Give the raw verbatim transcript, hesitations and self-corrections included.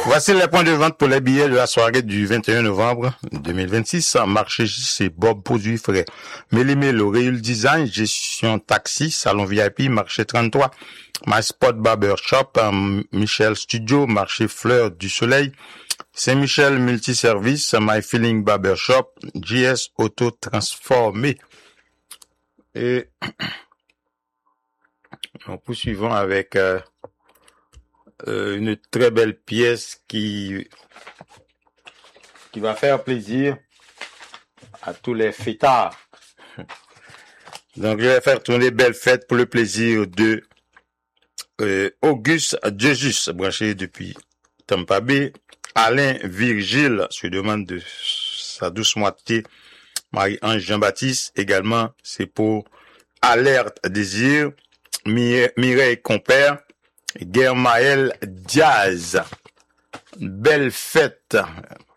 Voici les points de vente pour les billets de la soirée du vingt et un novembre deux mille vingt-six. Marché J C, Bob Produits Frais, Méli-Mélo, Réul Design, Gestion Taxi, Salon V I P, Marché trente-trois, My Spot Barber Shop, Michel Studio, Marché Fleur du Soleil, Saint-Michel Multiservice, My Feeling Barber Shop, J S Auto Transformé. Et nous poursuivons avec euh, euh, une très belle pièce qui qui va faire plaisir à tous les fêtards. Donc je vais faire tourner Belle Fête pour le plaisir de euh, Auguste Jesus, branché depuis Tampa Bay. Alain Virgile se demande de sa douce moitié. Marie-Ange Jean-Baptiste également, c'est pour Alerte Désir. Mireille Compère, Guermaël Diaz. Belle Fête